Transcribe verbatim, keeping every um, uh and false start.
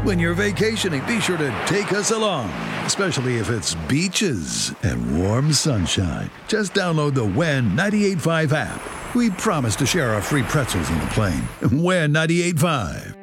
When you're vacationing, be sure to take us along, especially if it's beaches and warm sunshine. Just download the When ninety-eight point five app. We promise to share our free pretzels on the plane. When ninety-eight point five.